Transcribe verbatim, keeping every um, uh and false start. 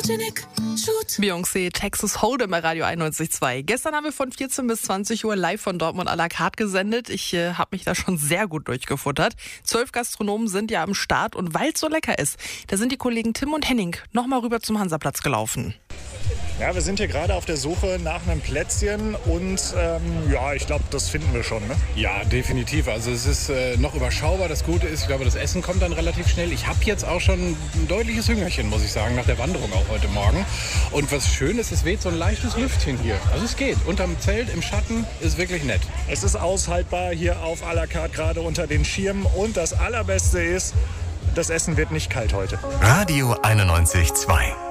Beyoncé, Texas Hold'em bei Radio einundneunzig Komma zwei. Gestern haben wir von vierzehn bis zwanzig Uhr live von Dortmund à la carte gesendet. Ich äh, habe mich da schon sehr gut durchgefuttert. Zwölf Gastronomen sind ja am Start und weil es so lecker ist, da sind die Kollegen Tim und Henning nochmal rüber zum Hansaplatz gelaufen. Ja, wir sind hier gerade auf der Suche nach einem Plätzchen und ähm, ja, ich glaube, das finden wir schon, ne? Ja, definitiv. Also es ist äh, noch überschaubar. Das Gute ist, ich glaube, das Essen kommt dann relativ schnell. Ich habe jetzt auch schon ein deutliches Hüngerchen, muss ich sagen, nach der Wanderung auch heute Morgen. Und was schön ist, es weht so ein leichtes Lüftchen hier. Also es geht. Unterm Zelt, im Schatten, ist wirklich nett. Es ist aushaltbar hier auf à la carte, gerade unter den Schirmen. Und das Allerbeste ist, das Essen wird nicht kalt heute. Radio einundneunzig Komma zwei